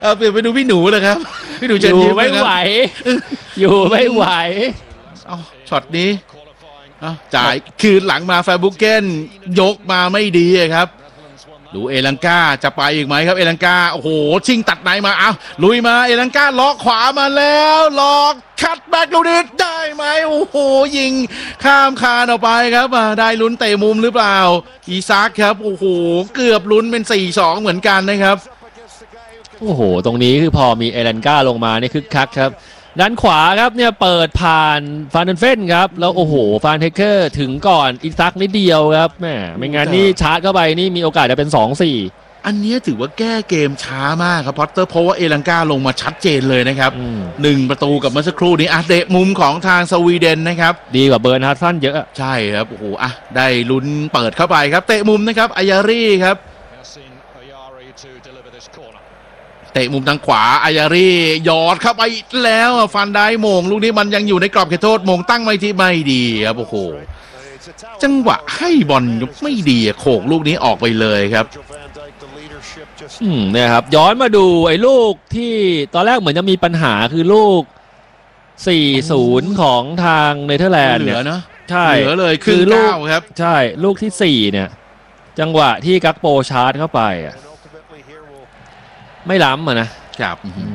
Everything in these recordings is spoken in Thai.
เปลี่ยนไปดูพี่หนูเลยครับพี่หนูอยู่ไม่ไหวอยู่ไม่ไหวช็อตนี้จ่ายคืนหลังมาแฟร์บุกเกนยกมาไม่ดีครับดูเอลังกาจะไปอีกไหมครับเอลังกาโอ้โหชิงตัดไหนมาลุยมาเอลังกาล็อกขวามาแล้วล็อกคัดแบ็กลูกนี้ได้ไหมโอ้โหยิงข้ามคานออกไปครับได้ลุ้นเตะมุมหรือเปล่าอีซักครับโอ้โหเกือบลุ้นเป็น 4-2 เหมือนกันนะครับโอ้โหตรงนี้คือพอมีเอลันกาลงมานี่คึกคักครับด้านขวาครับเนี่ยเปิดผ่านฟานเดนเฟนครับแล้วโอ้โหฟานเทคเกอร์ถึงก่อนอีซักนิดเดียวครับแหมไม่งั้นนี่ชาร์จเข้าไปนี่มีโอกาสจะเป็น 2-4 อันนี้ถือว่าแก้เกมช้ามากครับพอตเตอร์เพราะว่าเอลังกาลงมาชัดเจนเลยนะครับ1 ประตูกับเมื่อสักครู่นี้เตะมุมของทางสวีเดนนะครับดีกว่าเบิร์นฮัตสันเยอะใช่ครับโอ้โหได้ลุ้นเปิดเข้าไปครับเตะมุมนะครับอายารี่ครับเตะมุมทางขวาอายารี่ยอดเข้าไปแล้วฟันได้โมงลูกนี้มันยังอยู่ในกรอบเขตโทษโมงตั้งไม่ที่ไม่ดีครับโอ้โหจังหวะให้บอลไม่ดีโขกลูกนี้ออกไปเลยครับเนี่ยครับย้อนมาดูไอ้ลูกที่ตอนแรกเหมือนจะมีปัญหาคือลูก 4-0 ของทางเนเธอร์แลนด์เนี่ยใช่เหลือเลยคือลูกครับใช่ลูกที่4เนี่ยจังหวะที่กักโปชาร์จเข้าไปไม่ล้ำนะครับ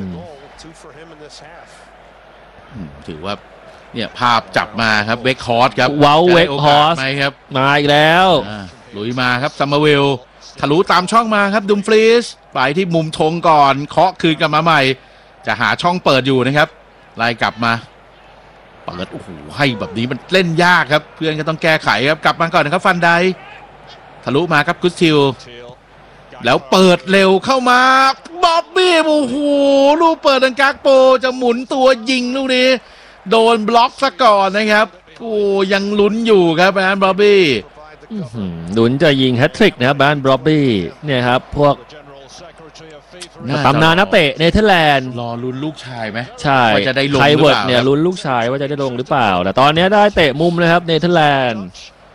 ถือว่าเนี่ยภาพจับมาครับเวกฮอร์สครับเวกฮอร์สครับมาอีกแล้วลุยมาครับซัมเมอร์วิลทะลุตามช่องมาครับดุมฟรีสไปที่มุมธงก่อนเคาะคืนกลับมาใหม่จะหาช่องเปิดอยู่นะครับไล่กลับมาเปิดโอ้โหให้แบบนี้มันเล่นยากครับเพื่อนก็ต้องแก้ไขครับกลับมาก่อนนะครับฟันไดทะลุมาครับกุสติลแล้วเปิดเร็วเข้ามาบ๊อบบี้โอ้โหลูกเปิดดังกักโปจะหมุนตัวยิงลูกนี้โดนบล็อกซะก่อนนะครับโอ้ยังลุ้นอยู่ครับแบนบ๊อบบี้ลุ้นจะยิงแฮตทริกนะครับแบนบ๊อบบี้เนี่ยครับพวกตำนานนักเตะเนเธอร์แลนด์รอลุ้นลูกชายไหมใช่ว่าจะได้ลงไทเวิร์ดเนี่ยลุ้นลูกชายว่าจะได้ลงหรือเปล่าแต่ตอนนี้ได้เตะมุมเลยครับเนเธอร์แลนด์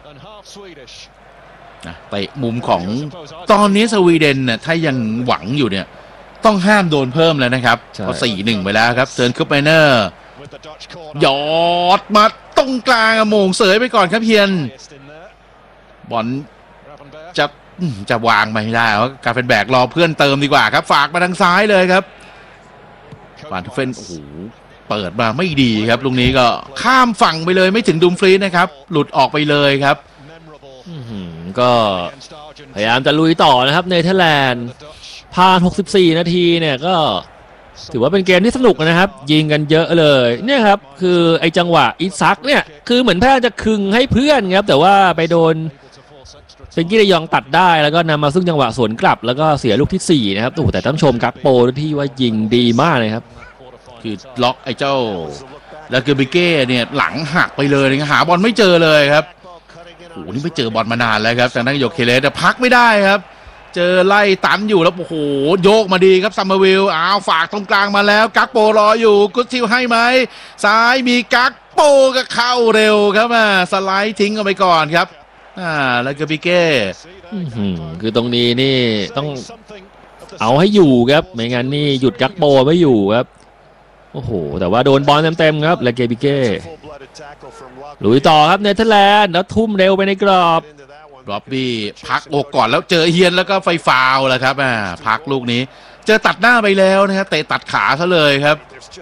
เตะมุมของตอนนี้สวีเดนเนี่ยถ้ายังหวังอยู่เนี่ยต้องห้ามโดนเพิ่มแล้วนะครับพอ 4-1 ไปแล้วครับเซิร์นคุปไมเนอร์ยอดมาตรงกลางโมงเสยไปก่อนครับเฮียนบอลจะวางไม่ได้เพราะการเป็นแบกรอเพื่อนเติมดีกว่าครับฝากมาทางซ้ายเลยครับฟานเฟนโอ้โหเปิดมาไม่ดีครับลูกนี้ก็ข้ามฝั่งไปเลยไม่ถึงดุมฟรีนะครับหลุดออกไปเลยครับก็พยายามจะลุยต่อนะครับเนเธอร์แลนด์ผ่าน64 นาทีเนี่ยก็ถือว่าเป็นเกมที่สนุกนะครับยิงกันเยอะเลยเนี่ยครับคือไอ้จังหวะอิซักเนี่ยคือเหมือนแพ้จะคึงให้เพื่อนครับแต่ว่าไปโดนเซนกี้เดยองตัดได้แล้วก็นำมาซึ่งจังหวะสวนกลับแล้วก็เสียลูกที่4นะครับโอ้แต่ต้องชมกักโปที่ว่ายิงดีมากเลยครับคือล็อกไอ้เจ้าแล้วเกอร์บิเก้เนี่ยหลังหักไปเลยหาบอลไม่เจอเลยครับโอ้โหนี่ไม่เจอบอลมานานแล้วครับจากนั้นโยเคเลสแต่พักไม่ได้ครับเจอไล่ตันอยู่แล้วโอ้โหโยกมาดีครับซัมเมอร์วิลฝากตรงกลางมาแล้วกักโปรออยู่กุสติลให้ไหมซ้ายมีกักโปก็เข้าเร็วครับสไลด์ทิ้งเอาไปก่อนครับแล้วก็พี่เก้คือตรงนี้นี่ต้องเอาให้อยู่ครับไม่งั้นนี่หยุดกักโปไม่อยู่ครับโอ้โหแต่ว่าโดนบอลเต็มๆครับแล้วเกบิเก้ลุยต่อครับเนเธอร์แลนด์แล้วทุ่มเร็วไปในกรอบบ๊อบบี้พักอกก่อนแล้วเจอเฮียนแล้วก็ไฟฟาวล์แล้วครับพักลูกนี้เจอตัดหน้าไปแล้วนะครับเตะตัดขาซะเลยครับ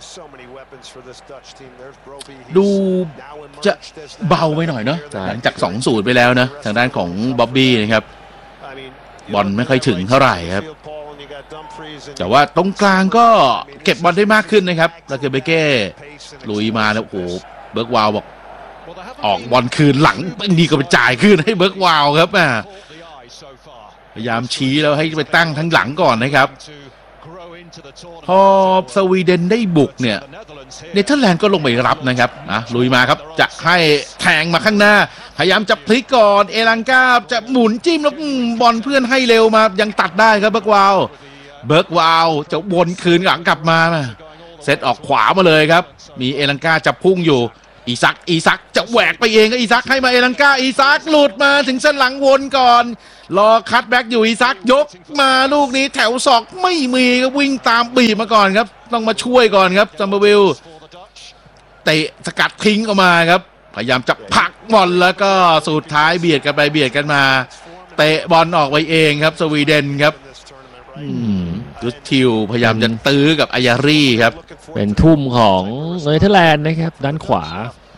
ดูจะเบาไปหน่อยเนาะหลังจาก 2-0 ไปแล้วนะทางด้านของบ๊อบบี้นะครับบอลไม่ค่อยถึงเท่าไหร่ครับแต่ว่าตรงกลางก็เก็บบอลได้มากขึ้นนะครับแล้วก็เบเก้ลุยมาแล้วโอ้โหเบิร์กวาวบอกออกบอลคืนหลังนี่ก็ไปจ่ายคืนให้เบิร์กวาวครับพยายามชี้แล้วให้ไปตั้งทั้งหลังก่อนนะครับพอสวีเดนได้บุกเนี่ยเนเธอร์แลนด์ก็ลงไปรับนะครับลุยมาครับจะให้แทงมาข้างหน้าพยายามจะพลิกก่อนเอลังกาจะหมุนจิ้มแล้วบอลเพื่อนให้เร็วมายังตัดได้ครับเบิร์กวาวจะวนคืนหลังกลับมาเซตออกขวามาเลยครับมีเอลังกาจะพุ่งอยู่อีซักจะแหวกไปเองก็อีซักให้มาเอลังกาอีซักหลุดมาถึงเส้นหลังวนก่อนรอคัตแบ็กอยู่อีซักยกมาลูกนี้แถวศอกไม่มีก็วิ่งตามบีบมาก่อนครับต้องมาช่วยก่อนครับซัมเบอร์วิลเตะสกัดทิ้งออกมาครับพยายามจะผลักบอลแล้วก็สุดท้ายเบียดกันไปเบียดกันมาเตะบอลออกไปเองครับสวีเดนครับดุสทิลพยายามจะตื้อกับอายารี่ครับเป็นทุ่มของเนเธอร์แลนด์นะครับด้านขวา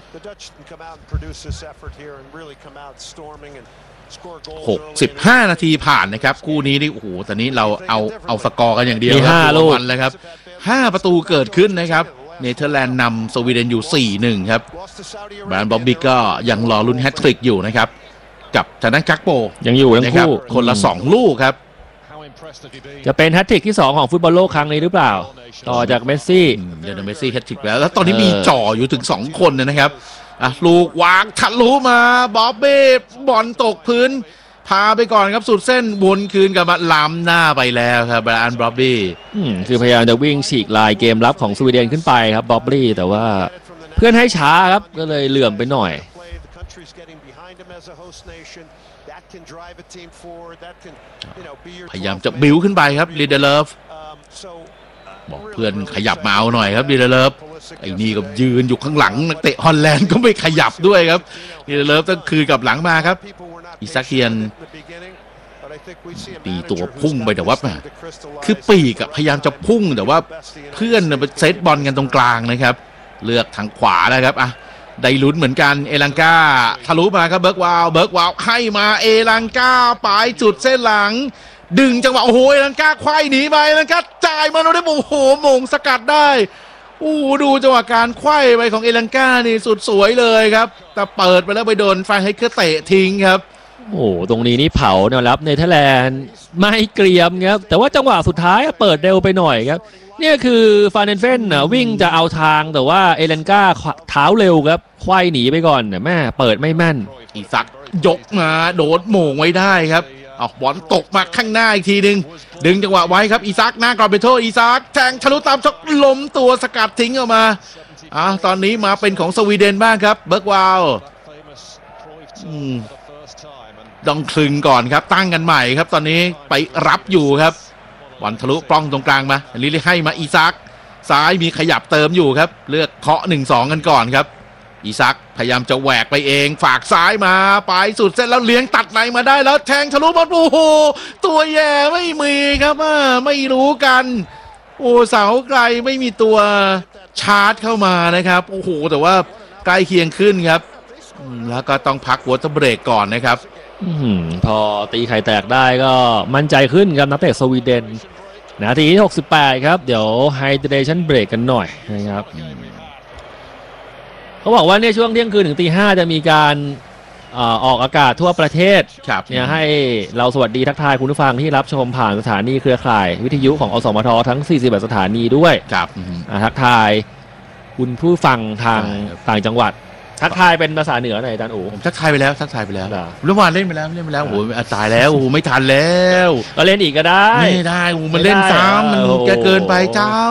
65 นาทีผ่านนะครับคู่นี้นี่โอ้โหตอนนี้เราเอาสกอร์กันอย่างเดียวมี5 ลูกแล้วครับ5 ประตูเกิดขึ้นนะครับเนเธอร์แลนด์นำสวีเดนอยู่ 4-1 ครับแบรนด์บ๊อบบี้ก็ยังรอลุ้นแฮตทริกอยู่นะครับกับทางด้านกักโปยังอยู่ทั้งคู่คนละ2 ลูกครับจะเป็นแฮตทริกที่2ของฟุตบอลโลกครั้งนี้หรือเปล่าต่อจากเมสซี่เดี๋ยวเมสซี่แฮตทริกแล้วตอนนี้มีจ่ออยู่ถึง2 คนนะครับลูกวางทะลุมาบ๊อบบี้บอลตกพื้นพาไปก่อนครับสุดเส้นวนคืนกับมาล้ำหน้าไปแล้วครับแบรนด์บ๊อบบี้คือพยายามจะวิ่งฉีกลายเกมรับของสวีเดนขึ้นไปครับบ๊อบบี้แต่ว่าเพื่อนให้ช้าครับก็เลยเหลื่อมไปหน่อยพยายามจะบิ้วขึ้นไปครับลีเดเลฟบอกเพื่อนขยับมาเอาหน่อยครับลีเดเลฟไอ้นี่ก็ยืนอยู่ข้างหลังนักเตะฮอลแลนด์ก็ไม่ขยับด้วยครับลีเดเลฟต้องคืนกับหลังมาครับอิซาเคียนตีตัวพุ่งไปแต่ว่าคือปีกพยายามจะพุ่งแต่ว่าเพื่อนไปเซตบอลกันตรงกลางนะครับเลือกทางขวานะครับได้ลุ้นเหมือนกันเอลังกาทะลุมาครับเบิร์กวาวให้มาเอลังกาปลายจุดเส้นหลังดึงจังหวะโอ้โหเอลังกาไขว้หนีไปเอลังกาจ่ายมาโอ้โหมงสกัดได้ดูจังหวะการไขว้ไปของเอลังกานี่สุดสวยเลยครับแต่เปิดไปแล้วไปโดนไฟให้เคอร์เตะทิ้งครับตรงนี้นี่เผาแนวรับเนเธอร์แลนด์ไม่เกรียมครับแต่ว่าจังหวะสุดท้ายเปิดเร็วไปหน่อยครับนี่คือฟาเนนเฟนวิ่งจะเอาทางแต่ว่าเอเลนกาเท้าเร็วครับไขว้หนีไปก่อนแม่เปิดไม่แม่นอีซักยกมาโดดโหม่งไว้ได้ครับบอลตกมาข้างหน้าอีกทีนึงดึงจังหวะไว้ครับอีซักหน้ากรอบไปโทษอีซักแทงทะลุตามช็อตล้มตัวสกัดทิ้งออกมาตอนนี้มาเป็นของสวีเดนบ้างครับเบิร์กวาวต้องคลึงก่อนครับตั้งกันใหม่ครับตอนนี้ไปรับอยู่ครับบอลทะลุปล้องตรงกลางมาลิลิให้มาอีซักซ้ายมีขยับเติมอยู่ครับเลือกเคาะ 1-2 กันก่อนครับอีซักพยายามจะแหวกไปเองฝากซ้ายมาไปสุดเส้นแล้วเลี้ยงตัดในมาได้แล้วแทงทะลุบอลโอ้โหตัวแย่ไม่มีครับไม่รู้กันเสาไกลไม่มีตัวชาร์จเข้ามานะครับโอ้โหแต่ว่าใกล้เคียงขึ้นครับแล้วก็ต้องพักวอเตอร์เบรกก่อนนะครับพอตีไข่แตกได้ก็มั่นใจขึ้นครับนักเตะสวีเดนนาทีที่68ครับเดี๋ยวไฮเดรชั่นเบรกกันหน่อยนะครับเขาบอกว่าเนี่ยช่วงเที่ยงคืนถึงตี 5จะมีการออกอากาศทั่วประเทศเนี่ยให้เราสวัสดีทักทายคุณผู้ฟังที่รับชมผ่านสถานีเครือข่ายวิทยุของอสมททั้ง41สถานีด้วยทักทายคุณผู้ฟังทางต่างจังหวัดทักทายเป็นภาษาเหนือหน่อยอาจารย์ผมทักทายไปแล้วเมื่อวานเล่นไปแล้วโอ้โหตายแล้วโอ้โหไม่ทันแล้วก็เล่นอีกก็ได้ไม่ได้โอ้มันเล่นซ้ำมันเกินไปเจ้า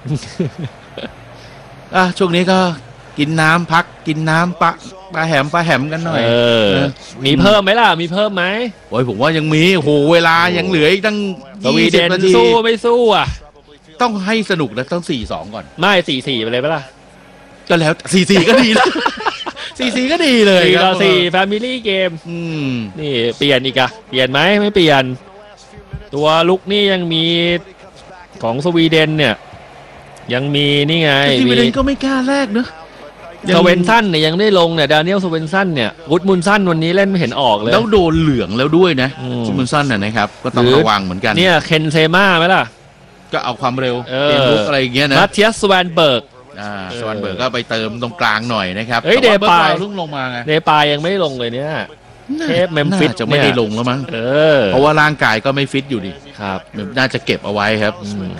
ช่วงนี้ก็กินน้ำพักกินน้ำปลาแหมกันหน่อยมีเพิ่มไหมล่ะมีเพิ่มไหมโอ้ยผมว่ายังมีโอ้โหเวลายังเหลืออีกตั้ง 20 นาทีสู้ไม่สู้ต้องให้สนุกนะต้อง 4-2 ก่อนไม่ 4-4 ไปเลยไหมล่ะก็แล้ว 4-4 ก็ดีนะ4-4 ก็ดีเลยครับ4 Family Game นี่เปลี่ยนอีกเปลี่ยนไหมไม่เปลี่ยนตัวลุกนี่ยังมีของสวีเดนเนี่ยยังมีนี่ไงสวีเดนก็ไม่กล้าแรกเนอะสเวนซันเนี่ยยังไม่ลงเนี่ยดานิเอลสเวนซันเนี่ยกุดมุนซันวันนี้เล่นไม่เห็นออกเลยแล้วโดนเหลืองแล้วด้วยนะกุดมุนซันนะครับก็ต้องระวังเหมือนกันเนี่ยเคนเซม่าไหมล่ะก็เอาความเร็วเป็นลุกอะไรอย่างเงี้ยนะมัตเทียส สแวนเบิร์กสวรรค์เบิร์กก็ไปเติมตรงกลางหน่อยนะครับเดปายลงมาไงเดปายยังไม่ลงเลยเนี่ยเทปเมมฟิสจะไม่ได้ลงแล้วมั้งเพราะว่าร่างกายก็ไม่ฟิตอยู่ดิครับน่าจะเก็บเอาไว้ครับ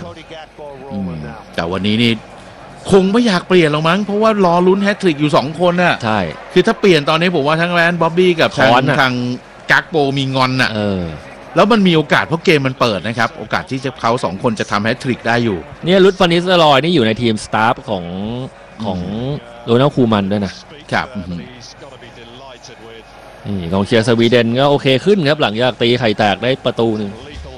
แต่วันนี้นี่คงไม่อยากเปลี่ยนหรอกมั้งเพราะว่ารอลุ้นแฮตทริกอยู่2 คนน่ะใช่คือถ้าเปลี่ยนตอนนี้ผมว่าทั้งแรนบ๊อบบี้กับทางกักโปมีงอนน่ะแล้วมันมีโอกาสเพราะเกมมันเปิดนะครับโอกาสที่เขา2 คนจะทำแฮตทริกได้อยู่เนี่ยลุดฟานิสลอยนี่อยู่ในทีมสตาฟของโดนัลด์คูมันด้วยนะครับนี่กองเชียร์สวีเดนก็โอเคขึ้นครับหลังจากตีไข่แตกได้ประตูหนึ่ง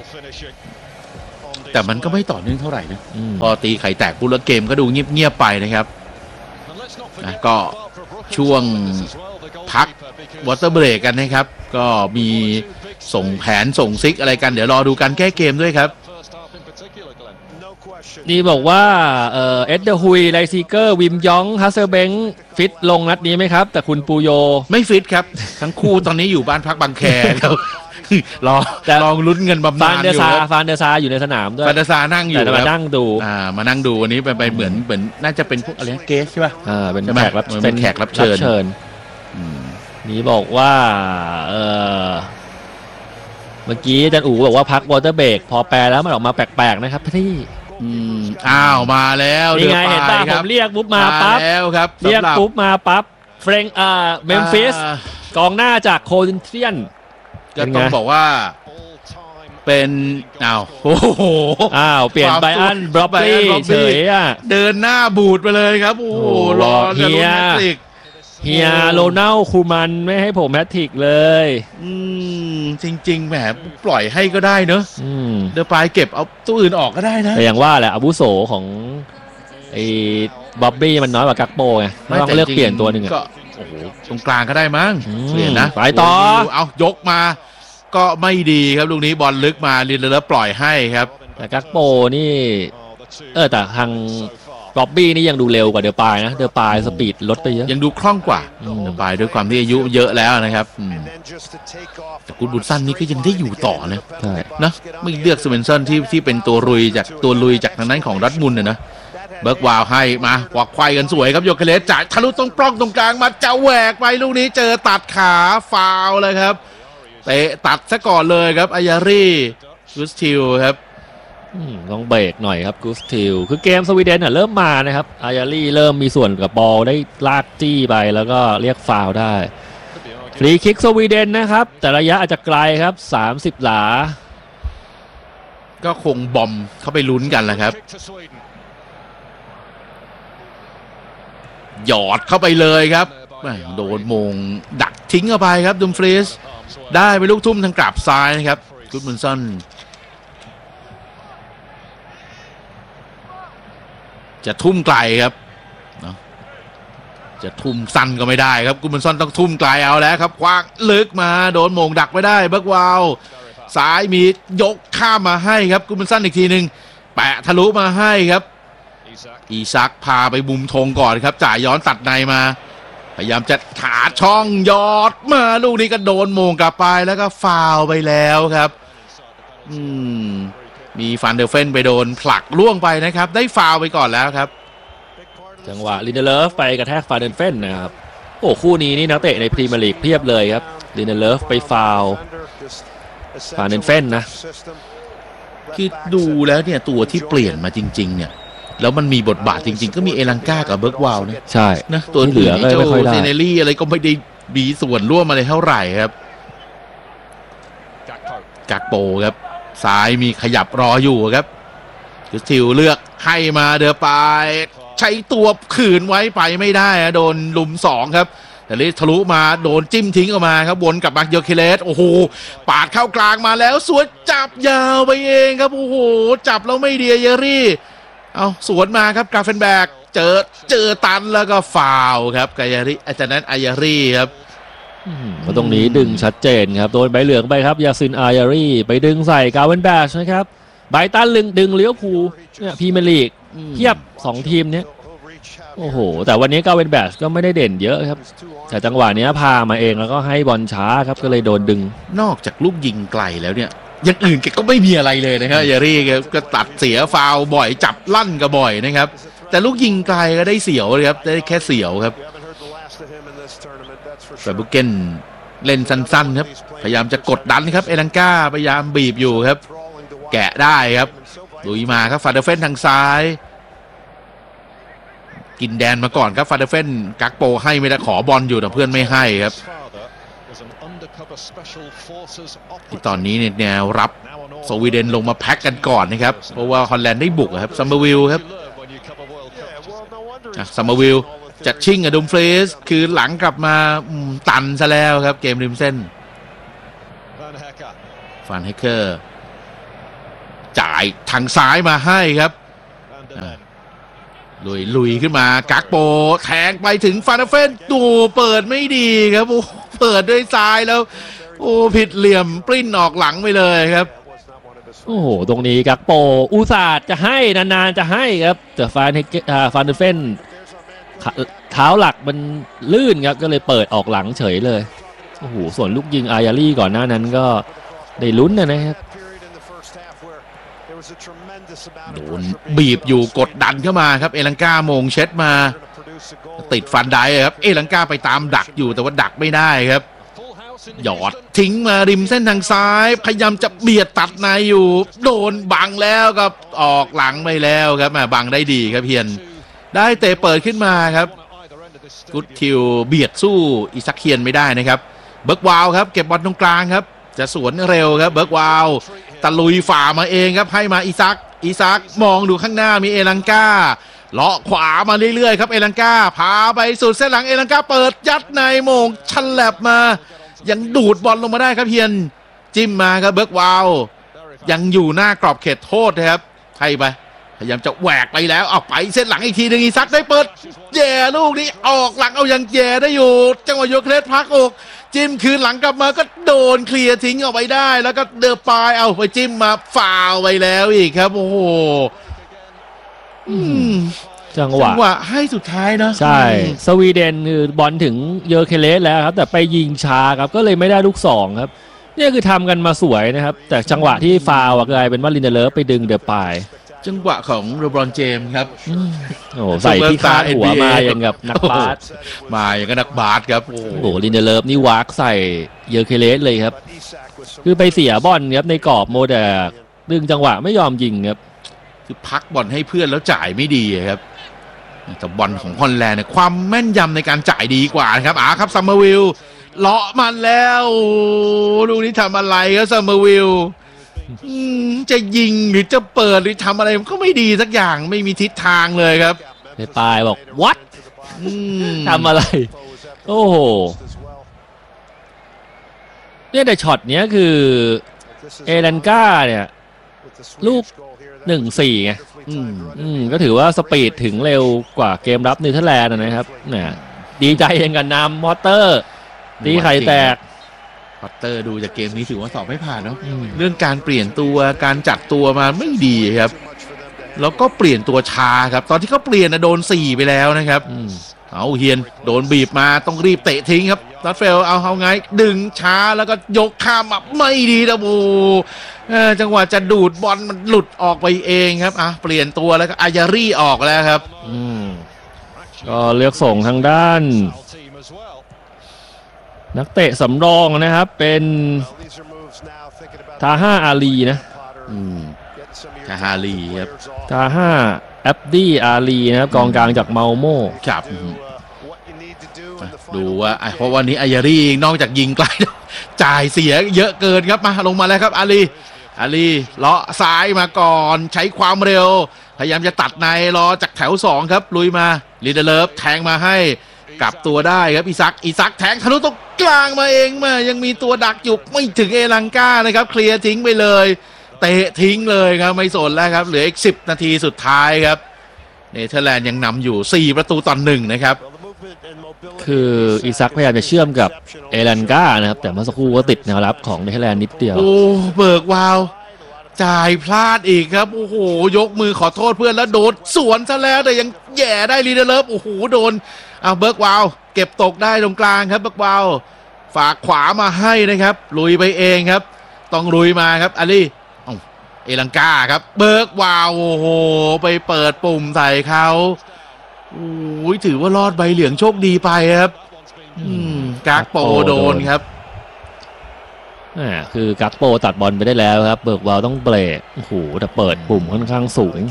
แต่มันก็ไม่ต่อเนื่องเท่าไหร่นะพอตีไข่แตกปุ๊บแล้วเกมก็ดูเงียบๆไปนะครับก็ช่วงพักวอเตอร์เบรกกันนะครับก็มีส่งแผนส่งซิกอะไรกันเดี๋ยวรอดูการแก้เกมด้วยครับนี่บอกว่าเอ็ดเดอร์ฮุยไลซีเกอร์วิมยองฮัสเซอร์เบงฟิตลงนัดนี้ไหมครับแต่คุณปูโยไม่ฟิตครับทั้งคู่ตอนนี้อยู่บ้านพักบางแคครับลองลุ้นเงินบำนาญอยู่ฟานเดอร์ซาอยู่ในสนามด้วยฟานเดอร์ซานั่งอยู่มานั่งดูมานั่งดูวันนี้ไปเหมือนน่าจะเป็นพวกอะไรเกสใช่ป่ะเป็นแขกรับเชิญนี่บอกว่าเมื่อกี้อาจารย์อู๋บอกว่าพักวอเตอร์เบรกพอแปลแล้วมันออกมาแปลกๆนะครับพี่มาแล้วนี่ไงเห็นป่ะผมเรียกปุ๊บมาปั๊บแล้วครับเรียกปุ๊บมาปั๊บเฟรงเมมฟิสกองหน้าจากโคลินเทียนก็ต้องบอกว่าเป็นโอ้โหเปลี่ยนไบอันบล็อบบี้เฉยเดินหน้าบูดไปเลยครับโอ้โหรอจะลุ้นแฮตทริกเฮียโรนัลคูมันไม่ให้ผมแฮตทริกเลยจริงๆแหมปล่อยให้ก็ได้เนอะเดี๋ยวปลายเก็บเอาตัวอื่นออกก็ได้นะแต่อย่างว่าแหละอาวุโสของไอ้บ๊อบบี้มันน้อยกว่ากักโปไงไม่ต้องเลือกเปลี่ยนตัวหนึ่งก็โอ้โหตรงกลางก็ได้มั้งเปลี่ยนนะไปต่อเอายกมาก็ไม่ดีครับลูกนี้บอลลึกมาลินแล้วปล่อยให้ครับแต่กักโปนี่แต่ทางบ๊อบบี้นี่ยังดูเร็วกว่าเดอปายนะเดอปายสปีดลดไปเยอะยังดูคล่องกว่าเดอปายด้วยความที่อายุเยอะแล้วนะครับแต่กุนบุญสั้นนี่ก็ยังได้อยู่ต่อนะนะไม่เลือกสเวนเซนที่เป็นตัวลุยจากทางนั้นของดัตมุนนะเบิร์กวาวให้มาควักไขว้กันสวยครับโยเคเลสจ่ายทะลุตรงปล้องตรงกลางมาจะแหวกไปลูกนี้เจอตัดขาฟาวเลยครับเตะตัดซะก่อนเลยครับอายารีกุสติลครับต้องเบรกหน่อยครับกุสติลคือเกมสวีเดนเริ่มมานะครับอายารีเริ่มมีส่วนกับบอลได้ลากจี้ไปแล้วก็เรียกฟาวได้ฟรีคิกสวีเดนนะครับแต่ระยะอาจจะไกลครับ30 หลาก็คงบอมเข้าไปลุ้นกันแหละครับหยอดเข้าไปเลยครับโดนมงดักทิ้งเข้าไปครับดุมฟรีสได้ไปลูกทุ่มทางกลับซ้ายนะครับกุดมุนสันจะทุ่มไกลครับจะทุ่มสั้นก็ไม่ได้ครับกุดมุนสันต้องทุ่มไกลเอาแล้วครับคว้างลึกมาโดนมงดักไม่ได้เบิร์กวาวซ้ายมียกข้ามมาให้ครับกุดมุนสันอีกทีหนึ่งแปะทะลุมาให้ครับอีซักพาไปมุมธงก่อนครับจ่ายย้อนตัดในมาพยายามจะขาช่องยอดมาลูกนี้ก็โดนโมงกลับไปแล้วก็ฟาวไปแล้วครับมีฟันเดอร์เฟนไปโดนผลักล่วงไปนะครับได้ฟาวไปก่อนแล้วครับจังหวะลินเดเลฟไปกระแทกฟันเดอร์เฟนนะครับโอ้คู่นี้นี่นักเตะในพรีเมียร์ลีกเพียบเลยครับลินเดเลฟไปฟาวฟันเดอร์เฟนนะคือดูแล้วเนี่ยตัวที่เปลี่ยนมาจริงๆเนี่ยแล้วมันมีบทบาทจริงๆก็มีเอลังกากับเบิร์กวาวนะใช่นะตัวเหลือเจ้าเซเนลี่อะไรก็ไม่ได้มีส่วนร่วมอะไรเท่าไหร่ครับกักโปครับซ้ายมีขยับรออยู่ครับกุสติลเลือกให้มาเดอปายใช้ตัวขืนไว้ไปไม่ได้โดนลุม2ครับแต่ลิทะลุมาโดนจิ้มทิ้งออกมาครับวนกลับมาโยเคเลสโอ้โหปาดเข้ากลางมาแล้วสวนจับยาวไปเองครับโอ้โหจับแล้วไม่ดีเยอรี่เอาสวนมาครับกราเฟนแบกเจอตันแล้วก็ฟาวครับกายาริอาจารย์นั้นอายารีครับตรงนี้ดึงชัดเจนครับโดนใบเหลืองไปครับยาซินอายารีไปดึงใส่กาเวนแบชนะครับไบตันดึงเลี้ยวภูเนี่ยพรีเมียร์ลีกเทียบ2ทีมเนี้ยโอ้โหแต่วันนี้กาเวนแบชก็ไม่ได้เด่นเยอะครับแต่จังหวะนี้พามาเองแล้วก็ให้บอลช้าครับก็เลยโดนดึงนอกจากลูกยิงไกลแล้วเนี่ยอย่างอื่นแกก็ไม่มีอะไรเลยนะครับยารี่ก็ตัดเสียฟาวบ่อยจับลั่นก็บ่อยนะครับแต่ลูกยิงไกลก็ได้เสียวเลยครับได้แค่เสียวครับแต่บุกเกนเล่นสั้นๆครับพยายามจะกดดันครับเอลังกาพยายามบีบอยู่ครับแกะได้ครับลุยมาครับฟาเดเฟนทางซ้ายกินแดนมาก่อนครับฟาเดเฟนกักโปให้ไม่ได้ขอบอลอยู่แต่เพื่อนไม่ให้ครับที่ตอนนี้เนี่ยแนวรับสวีเดนลงมาแพ็กกันก่อนนะครับเพราะว่าฮอลแลนด์ได้บุกครับซัมเมอร์วิลครับซัมเมอร์วิลจะชิงกับดุมฟรีสคือหลังกลับมาตันซะแล้วครับเกมริมเส้นฟันเฮเกอร์จ่ายทางซ้ายมาให้ครับลุยขึ้นมากักโปแทงไปถึงฟานเฟนตัวเปิดไม่ดีครับโอ้เปิดด้วยซ้ายแล้วโอ้ผิดเหลี่ยมปริ้นออกหลังไปเลยครับโอ้โหตรงนี้กักโปอุตส่าห์จะให้นานๆจะให้ครับแต่ฟานเฟนเท้าหลักมันลื่นครับก็เลยเปิดออกหลังเฉยเลยโอ้โหส่วนลูกยิงอายารี่ก่อนหน้านั้นก็ได้ลุ้นนะครับโดนบีบอยู่กดดันเข้ามาครับเอลังกาโมงเช็ดมาติดฟันได้ครับเอลังกาไปตามดักอยู่แต่ว่าดักไม่ได้ครับหยอดทิ้งมาริมเส้นทางซ้ายพยายามจะเบียดตัดในอยู่โดนบังแล้วก็ออกหลังไปแล้วครับบังได้ดีครับเพียนได้เตะเปิดขึ้นมาครับกุดคิวเบียดสู้อิซักเคียนไม่ได้นะครับเบิร์กวาวครับเก็บบอลตรงกลางครับจะสวนเร็วครับเบิร์กวาวตะลุยฝ่ามาเองครับให้มาอิซักมองดูข้างหน้ามีเอลังกาเลาะขวามาเรื่อยๆครับเอลังกาพาไปสุดเส้นหลังเอลังกาเปิดยัดในโมงชันแลบมายังดูดบอลลงมาได้ครับเพียนจิ้มมาครับเบิร์กวาวยังอยู่หน้ากรอบเขตโทษนะครับให้ไปพยายามจะแหวกไปแล้วเอาไปเส้นหลังอีกทีนึงอิซักได้เปิดแย่ลูกนี้ออกหลังเอายังแย่ได้อยู่จังหวะโยเคเลสพักอกจิ้มคืนหลังกลับมาก็โดนเคลียร์ทิ้งออกไปได้แล้วก็เดือปลายเอาไปจิ้มมาฟาวไปแล้วอีกครับโอ้โหจังหวะให้สุดท้ายนะใช่สวีเดนคือบอลถึงเยอเคเลสแล้วครับแต่ไปยิงช้าครับก็เลยไม่ได้ลูก2ครับนี่คือทำกันมาสวยนะครับแต่จังหวะที่ฟาวกลายเป็นว่าลินเดเลฟไปดึงเดือปลายจังหวะของโรบรอนเจมส์ครับโอ้ใส่ที่คาดหัวมาอย่างกับนักบาสมาอย่างกับนักบาสครับโอ้โหลินเดเลฟนี่วากใส่เยอเคเลสเลยครับคือไปเสียบอลครับในกรอบโมเดลดึงจังหวะไม่ยอมยิงครับคือพักบอลให้เพื่อนแล้วจ่ายไม่ดีครับแต่บอลของฮอลแลนด์เนี่ยความแม่นยำในการจ่ายดีกว่านะครับครับซัมเมอร์วิลเลาะมันแล้วลูกนี้ทำอะไรครับซัมเมอร์วิลจะยิงหรือจะเปิดหรือทำอะไรมันก็ไม่ดีสักอย่างไม่มีทิศทางเลยครับในปลายบอกวัดทำอะไรโอ้โหเนี่ยแต่ช็อตเนี้ยคือเอลันกาเนี่ยลูก 1-4 ไงก็ถือว่าสปีดถึงเร็วกว่าเกมรับเนเธอร์แลนด์นะครับเนี่ยดีใจยังกันนำมอเตอร์ตีไข่แตกพอตเตอร์ดูจากเกมนี้ถือว่าสอบไม่ผ่านเนาะเรื่องการเปลี่ยนตัวการจัดตัวมาไม่ดีครับแล้วก็เปลี่ยนตัวช้าครับตอนที่เขาเปลี่ยนโดน4ไปแล้วนะครับเอาเฮียนโดนบีบมาต้องรีบเตะทิ้งครับนัดเฟลเอาไงดึงช้าแล้วก็ยกข้ามไม่ดีนะบูจังหวะจะดูดบอลมันหลุดออกไปเองครับเปลี่ยนตัวแล้วก็อายารี่ออกแล้วครับก็เลือกส่งทางด้านนักเตะสำรองนะครับเป็นทา5อาลีนะทา5อาลีครับทา5แอบดี้อาลีนะครับกองกลางจากเมาโม่ครับดูว่าเพราะวันนี้อายารี่นอกจากยิงไกลจ่ายเสียเยอะเกินครับมาลงมาแล้วครับอาลีเลาะซ้ายมาก่อนใช้ความเร็วพยายามจะตัดในรอจากแถว2ครับลุยมาลินเดเลฟแทงมาให้กลับตัวได้ครับอิซักแทงทะลุตรงกลางมาเองมายังมีตัวดักอยู่ไม่ถึงเอลังกานะครับเคลียร์ทิ้งไปเลยเตะทิ้งเลยครับไม่สนแล้วครับเหลืออีก10 นาทีสุดท้ายครับเนเธอร์แลนด์ยังนำอยู่4 ประตูต่อ 1นะครับคืออิซักพยายามจะเชื่อมกับเอลันกานะครับแต่เมื่อสักครู่ก็ติดแนวรับของเนเธอร์แลนด์นิดเดียวโอ้เบิกวาวจ่ายพลาดอีกครับโอ้โหยกมือขอโทษเพื่อนแล้วโดนสวนซะแล้วแต่ยังแย่ได้ลีเดเลฟโอ้โหโดนเบิร์กวาวเก็บตกได้ตรงกลางครับเบิร์กวาวฝากขวามาให้นะครับลุยไปเองครับต้องลุยมาครับอาลีเอลังกาครับเบิร์กวาวโอ้โหไปเปิดปุ่มใส่เขาโอ้ยถือว่ารอดใบเหลืองโชคดีไปครับกักโปโดนครับคือกักโปตัดบอลไปได้แล้วครับเบิร์กวาวต้องเบรกโอ้โหแต่เปิดปุ่มค่อนข้างสูง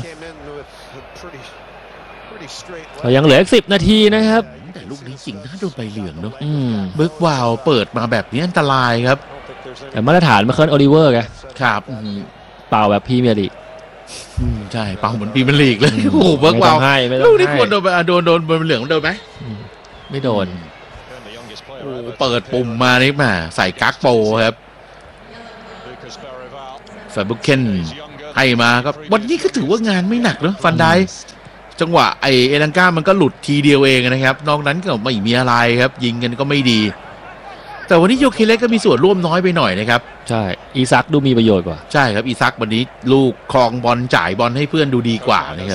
ยังเหลืออีก10 นาทีนะครับแต่ลูกนี้จริงน่าโดนใบเหลืองเนาะเบิร์กวาวเปิดมาแบบนี้อันตรายครับแต่มาตรฐานมาเคิร์นโอลิเวอร์ไงครับเปล่าแบบพรีเมียร์ลีกใช่เป่าเหมือนพรีเมียร์ลีกเลยโอ้โหเบิร์กวาวลูกนี้ควรโดนโดนเหลืองโดนไหมไม่โดนโอ้เปิดปุ่มมานี่มาใส่กั๊กโปครับแฟร์บุกเคนให้มาครับวันนี้ก็ถือว่างานไม่หนักเนอะฟันไดจังหวะเอลังก้ามันก็หลุดทีเดียวเองนะครับนอกนั้นก็ไม่มีอะไรครับยิงกันก็ไม่ดีแต่วันนี้โยเคเล็กก็มีส่วนร่วมน้อยไปหน่อยนะครับใช่อีซักดูมีประโยชน์กว่าใช่ครับอีซักวันนี้ลูกครองบอลจ่ายบอลให้เพื่อนดูดีกว่านะครับ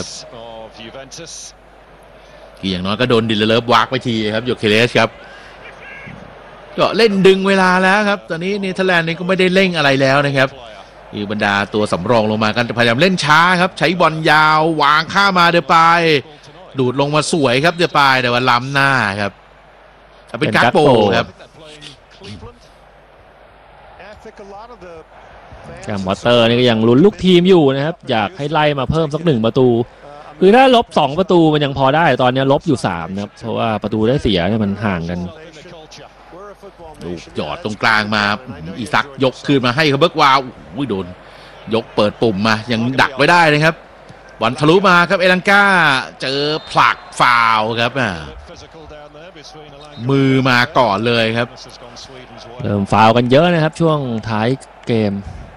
อย่างน้อยก็โดนดิลเลอร์วากไปทีครับโยเคเล็กครับก็เล่นดึงเวลาแล้วครับตอนนี้เนเธอร์แลนด์นี่ก็ไม่ได้เร่งอะไรแล้วนะครับคือบรรดาตัวสำรองลงมากันพยายามเล่นช้าครับใช้บอลยาววางข้ามาเดปายดูดลงมาสวยครับเดปายแต่ว่าล้ำหน้าครับเป็นกั๊กโปครับแกมวอเตอร์นี่ก็ยังลุ้นลูกทีมอยู่นะครับอยากให้ไล่มาเพิ่มสัก1ประตูคือถ้าลบ2ประตูมันยังพอได้ตอนนี้ลบอยู่3นะครับเพราะว่าประตูได้เสียเนี่ยมันห่างกันลูกหยอดตรงกลางมาอีซักยกคืนมาให้เขาเบิร์กวาวโดนยกเปิดปุ่มมายังดักไว้ได้นะครับบอลทะลุมาครับเอลังก้าเจอผลักฟาวครับมือมาก่อนเลยครับเริ่มฟาวกันเยอะนะครับช่วงท้ายเกม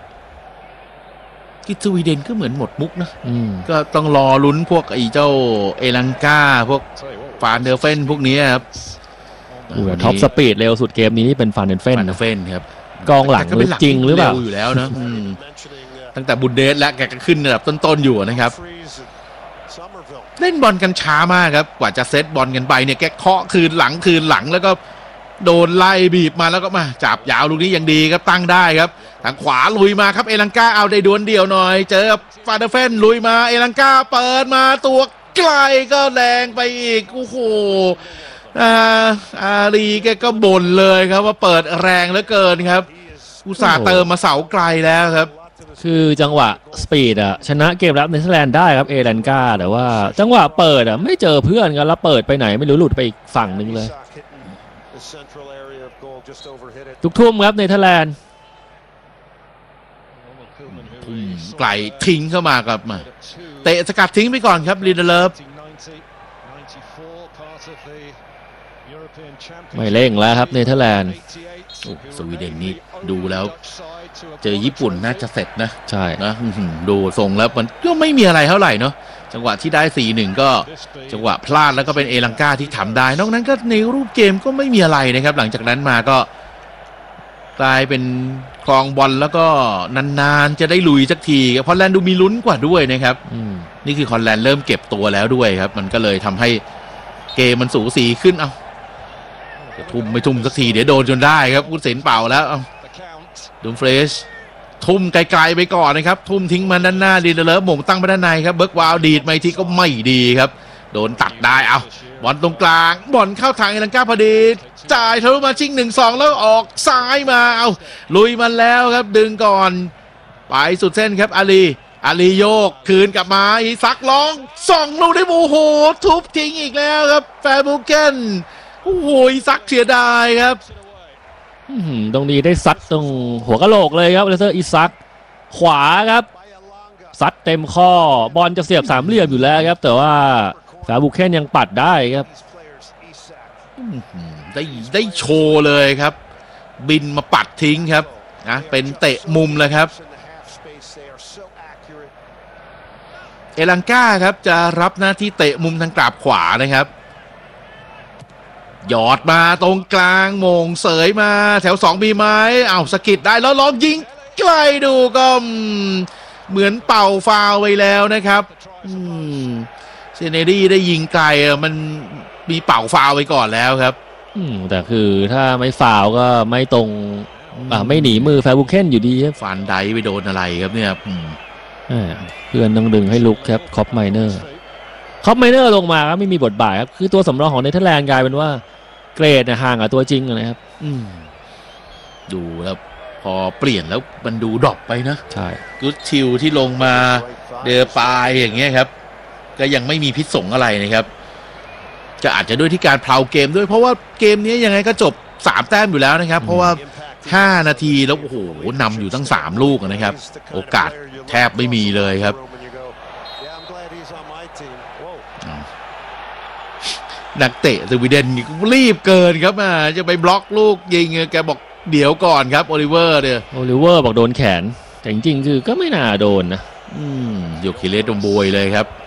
กิสวีเดนก็เหมือนหมดมุกนะก็ต้องรอลุ้นพวกไอ้เจ้าเอลังก้าพวกฟานเดอร์เฟนพวกนี้ครับท็อปสปีดเร็วสุดเกมนี้นี่เป็นฟานเดอร์เฟนครับกองหลังจริงหรือเปล่าอยู่แล้วนะตั้งแต่บุนเดสและแกก็ขึ้นระดับต้นๆอยู่นะครับเล่นบอลกันช้ามากครับกว่าจะเซตบอลกันไปเนี่ยแกเคาะคืนหลังแล้วก็โดนไล่บีบมาแล้วก็มาจับยาวลูกนี้ยังดีครับตั้งได้ครับทางขวาลุยมาครับเอลังก้าเอาได้ดวลเดียวหน่อยเจอฟาเดอร์เฟนลุยมาเอลังก้าเปิดมาตัวไกลก็แรงไปอีกโอ้โหอารีแกก็บ่นเลยครับว่าเปิดแรงเหลือเกินครับอุตส่าห์เติมมาเสาไกลแล้วครับคือจังหวะสปีดชนะเกมรับเนเธอร์แลนด์ได้ครับเอลันกาแต่ว่าจังหวะเปิดไม่เจอเพื่อนกันแล้วเปิดไปไหนไม่รู้หลุดไปอีกฝั่งนึงเลยทุกทุ่มครับเนเธอร์แลนด์ไกลทิ้งเข้ามากับมาเตะสกัดทิ้งไปก่อนครับลีเดเลฟไม่เร่งแล้วครับเนเธอร์แลนด์สวีเดนนี่ดูแล้วเจอญี่ปุ่นน่าจะเสร็จนะใช่นะดูทรงแล้วมันก็ไม่มีอะไรเท่าไหร่เนาะจังหวะที่ได้ 4-1 ก็จังหวะพลาดแล้วก็เป็นเอลังก้าที่ทำได้นอกนั้นก็ในรูปเกมก็ไม่มีอะไรนะครับหลังจากนั้นมาก็กลายเป็นครองบอลแล้วก็นานๆจะได้ลุยสักทีฮอลแลนด์ดูมีลุ้นกว่าด้วยนะครับนี่คือฮอลแลนด์เริ่มเก็บตัวแล้วด้วยครับมันก็เลยทำให้เกมมันสูสีขึ้นทุ่มไม่ทุ่มสักทีเดี๋ยวโดนจนได้ครับผู้สินเป่าแล้วดูมเฟรชทุ่มไกลๆไปก่อนนะครับทุ่มทิ้งมาด้านหน้าดีเลอร์หม่งตั้งไปด้านในครับเบิร์กวาวดีดมาทีก็ไม่ดีครับโดนตัดได้บอลตรงกลางบอลเข้าทางเอลังก้าพอดีจ่ายทะลุมาชิง 1-2 แล้วออกซ้ายมาลุยมันแล้วครับดึงก่อนไปสุดเส้นครับอาลีโยกคืนกลับมาอีซักร้องส่องลูกได้โอ้โหทุบทิ้งอีกแล้วครับแฟร์บูเกนโอ้โหซักเสียดายครับตรงนี้ได้ซัดตรงหัวกะโหลกเลยครับเลเซอร์อีซักขวาครับซัดเต็มข้อบอลจะเสียบ3เหลี่ยมอยู่แล้วครับแต่ว่าแฟร์บูเคนยังปัดได้ครับได้โชว์เลยครับบินมาปัดทิ้งครับนะเป็นเตะมุมเลยครับเอลังก้าครับจะรับหน้าที่เตะมุมทางกราบขวานะครับหยอดมาตรงกลางโมงเสยมาแถว2มีไหมสกิดได้แล้วลองยิงไกลดูก็เหมือนเป่าฟาวไปแล้วนะครับเซเนดี้ได้ยิงไกลมันมีเป่าฟาวไปก่อนแล้วครับแต่คือถ้าไม่ฟาวก็ไม่ตรงไม่หนีมือแฟร์บูเคนอยู่ดีฟันไดไปโดนอะไรครับเนี่ยเพื่อนต้องดึงให้ลุกครับคอปไมเนอร์ลงมาครับไม่มีบทบาทครับคือตัวสำรองของเนเธอร์แลนด์กลายเป็นว่าเกรดห่างกับตัวจริงนะครับดูแล้วพอเปลี่ยนแล้วมันดูดรอปไปนะใช่กุดชิลที่ลงมาเดอปายอย่างเงี้ยครับก็ยังไม่มีพิษสงอะไรนะครับจะอาจจะด้วยที่การเพลาเกมด้วยเพราะว่าเกมนี้ยังไงก็จบ3แต้มอยู่แล้วนะครับเพราะว่า5นาทีแล้วโอ้โหนำอยู่ตั้ง3ลูกนะครับโอกาสแทบไม่มีเลยครับนักเตะสวีเดนรีบเกินครับจะไปบล็อกลูกยิงแกบอกเดี๋ยวก่อนครับโอลิเวอร์เนี่ยโอลิเวอร์บอกโดนแขนแต่จริงๆคือก็ไม่น่าโดนนะโยคิเลสโดนโบยเลยครับ